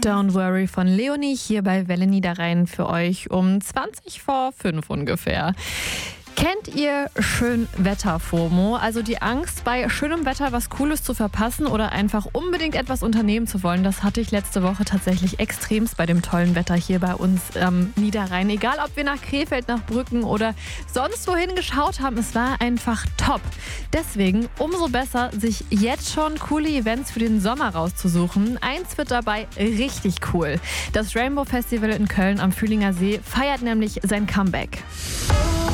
Don't Worry von Leonie hier bei Welle Niederrhein für euch um 20 vor 5 ungefähr. Kennt ihr Schönwetter-FOMO, also die Angst, bei schönem Wetter was Cooles zu verpassen oder einfach unbedingt etwas unternehmen zu wollen? Das hatte ich letzte Woche tatsächlich extremst bei dem tollen Wetter hier bei uns am Niederrhein. Egal, ob wir nach Krefeld, nach Brücken oder sonst wohin geschaut haben, es war einfach top. Deswegen umso besser, sich jetzt schon coole Events für den Sommer rauszusuchen. Eins wird dabei richtig cool. Das Rainbow Festival in Köln am Fühlinger See feiert nämlich sein Comeback.